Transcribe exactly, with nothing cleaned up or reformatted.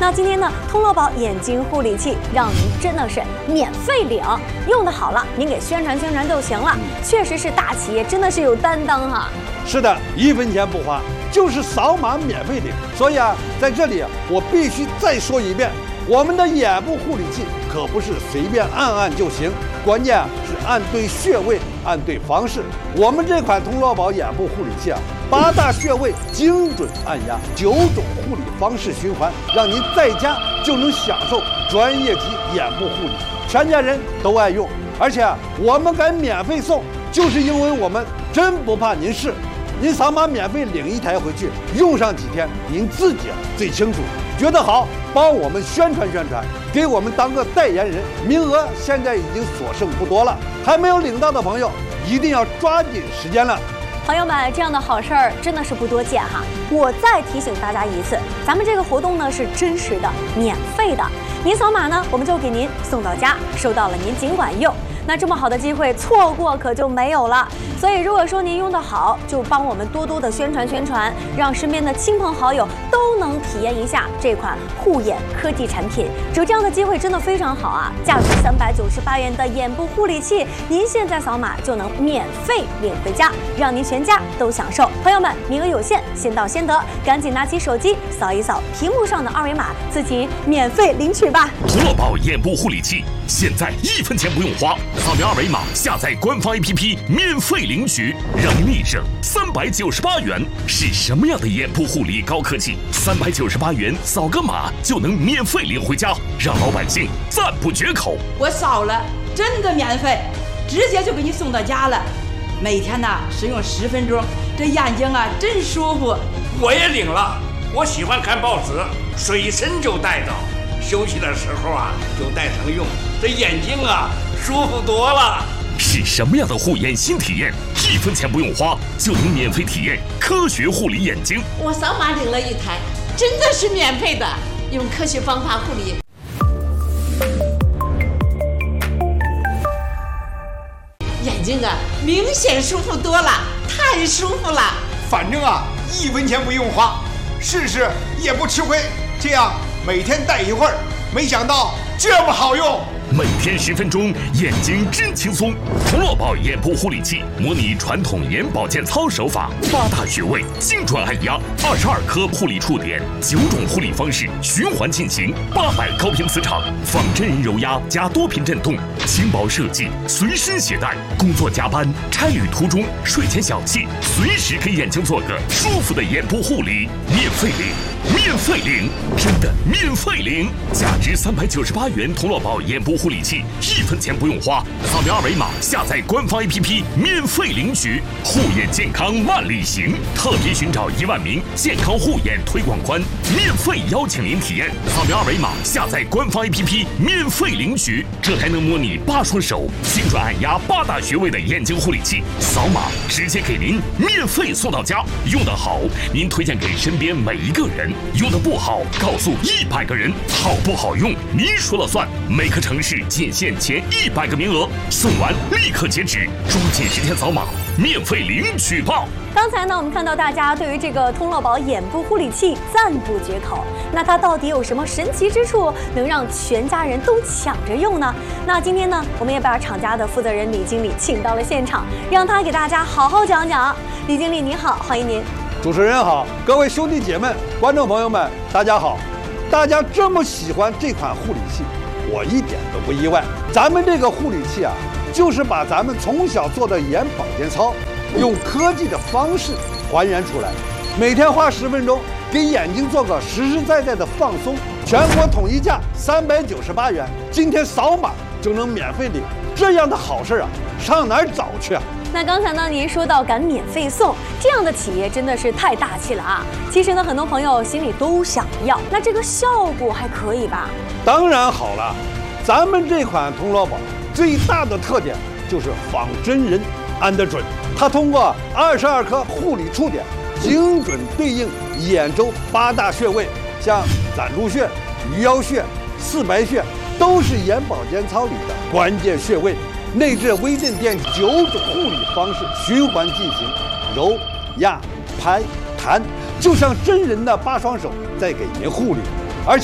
那今天呢，通络宝眼睛护理器让您真的是免费领，用的好了，您给宣传宣传就行了。确实是大企业，真的是有担当哈。 是的，一分钱不花，就是扫码免费领。所以啊，在这里我必须再说一遍，我们的眼部护理器可不是随便按按就行，关键啊是按对穴位，按对方式。我们这款通络宝眼部护理器啊，八大穴位精准按压，九种护理方式循环，让您在家就能享受专业级眼部护理，全家人都爱用。而且啊，我们敢免费送，就是因为我们真不怕您试。您扫码免费领一台回去，用上几天，您自己啊最清楚。觉得好，帮我们宣传宣传，给我们当个代言人。名额现在已经所剩不多了，还没有领到的朋友，一定要抓紧时间了。 朋友们，这样的好事儿真的是不多见哈。我再提醒大家一次，咱们这个活动呢是真实的、免费的。您扫码呢，我们就给您送到家，收到了您尽管用。那这么好的机会，错过可就没有了。所以，如果说您用得好，就帮我们多多的宣传宣传，让身边的亲朋好友都能体验一下这款护眼科技产品。有这样的机会真的非常好啊！价值三百九十八元的眼部护理器，您现在扫码就能免费领回家，让您全家都享受。朋友们，名额有限，先到先得，赶紧拿起手机扫一扫屏幕上的二维码，自己免费领取吧。 通络宝眼部护理器现在一分钱不用花，扫描二维码下载官方 A P P 免费领取，让您立省三百九十八元。是什么样的眼部护理高科技？三百九十八元扫个码就能免费领回家，让老百姓赞不绝口。 我扫了，真的免费，直接就给你送到家了。每天呢使用十分钟，这眼睛啊真舒服。 我也领了，我喜欢看报纸，随身就带着，休息的时候啊就带上用，这眼睛啊舒服多了。 是什么样的护眼新体验？一分钱不用花就能免费体验科学护理眼睛。 我扫码领了一台，真的是免费的，用科学方法护理。眼睛啊，明显舒服多了，太舒服了。 反正啊，一分钱不用花，试试也不吃亏。这样每天戴一会儿，没想到这么好用。 每天十分钟，眼睛真轻松。通络宝眼部护理器模拟传统眼保健操手法，八大穴位精准按压，二十二颗护理触点，九种护理方式循环进行，八百高频磁场仿真人揉压加多频震动，轻薄设计，随身携带。工作加班、差旅途中、睡前小憩，随时给眼睛做个舒服的眼部护理，免费领，免费领，真的免费领！价值三百九十八元通络宝眼部护理器，一分钱不用花，扫描二维码下载官方 A P P 免费领取。护眼健康万里行，特别寻找一万名健康护眼推广官，免费邀请您体验。扫描二维码下载官方 A P P 免费领取。这台能模拟八双手精准按压八大穴位的眼睛护理器，扫码直接给您免费送到家。用得好，您推荐给身边每一个人；用得不好，告诉一百个人。好不好用，您说了算。每个城市仅限前一百个名额，送完立刻截止，抓紧时间扫码，免费领取吧。 刚才呢，我们看到大家对于这个通络宝眼部护理器赞不绝口。那它到底有什么神奇之处，能让全家人都抢着用呢？那今天呢，我们也把厂家的负责人李经理请到了现场，让他给大家好好讲讲。李经理您好，欢迎您。 主持人好，各位兄弟姐妹、观众朋友们，大家好。大家这么喜欢这款护理器，我一点都不意外。咱们这个护理器啊，就是把咱们从小做的眼保健操，用科技的方式还原出来，每天花十分钟，给眼睛做个实实在在的放松。全国统一价三百九十八元，今天扫码就能免费领，这样的好事啊，上哪儿找去啊？ 那刚才呢，您说到敢免费送，这样的企业真的是太大气了啊！其实呢，很多朋友心里都想要，那这个效果还可以吧？ 当然好了，咱们这款通络宝最大的特点就是仿真人按得准，它通过二十二颗护理触点，精准对应眼周八大穴位，像攒竹穴、鱼腰穴、四白穴，都是眼保健操里的关键穴位。内置微震电九种护理方式循环进行，揉、压、拍、弹，就像真人的八双手在给您护理。